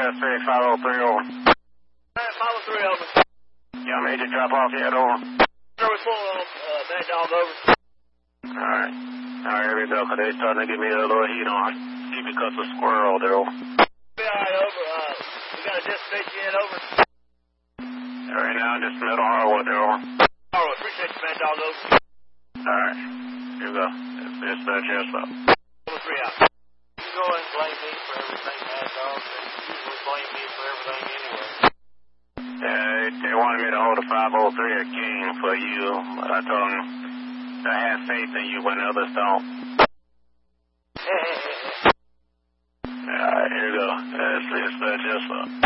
say 503 over. 503 over. Yeah, I made you drop off yet, over. Sir, we're full on Mad Dog over. Alright. Alright, here we go, because they're starting to give me a little heat on. See because of squirrel there, over. Alright, over. We got a destination in, over. Right now, just middle Harwood there, over. Harwood, appreciate you, Mad Dog, over. Alright. Here we go. Dispatch, yes, up. 3 out. You go and blame me for everything, Mad Dog. You usually blame me for everything anyway. They wanted me to hold a 503 at King for you. I told them I had faith in you when others don't. Alright, here we go. Dispatch, yes, up.